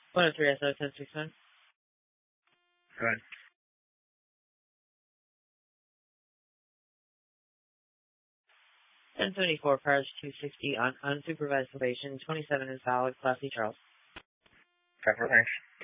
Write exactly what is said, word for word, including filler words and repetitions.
one oh three S O ten six one. Go ahead. ten seventy-four, Parish two sixty on unsupervised probation, twenty-seven in solid, Class C Charles. Cover, thanks.